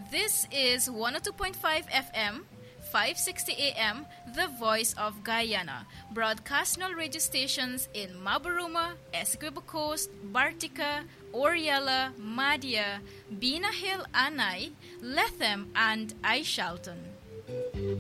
This is 102.5 FM, 560 AM, The Voice of Guyana. Broadcast null radio stations in Mabaruma, Essequibo Coast, Bartica, Oriella, Madia, Bina Hill, Anai, Lethem, and Aishalton.